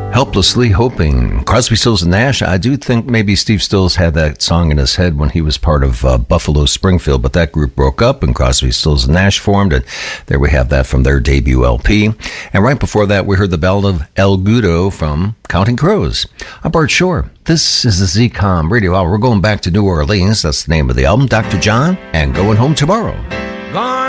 Helplessly Hoping. Crosby, Stills, and Nash. I do think maybe Steve Stills had that song in his head when he was part of Buffalo Springfield, but that group broke up and Crosby, Stills, and Nash formed, and there we have that from their debut LP. And right before that, we heard the ballad of El Gudo from Counting Crows. I'm Bart Shore. This is the ZCOM Radio Hour. We're going back to New Orleans. That's the name of the album, Dr. John, and Going Home Tomorrow.